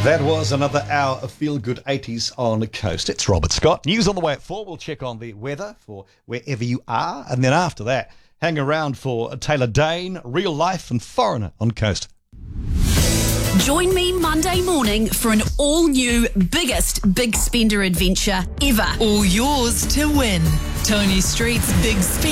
That was another hour of feel-good 80s on the coast. It's Robert Scott. News on the way at 4. We'll check on the weather for wherever you are. And then after that, hang around for Taylor Dane, Real Life and Foreigner on Coast. Join me Monday morning for an all-new, biggest big spender adventure ever. All yours to win. Tony Street's Big Spender.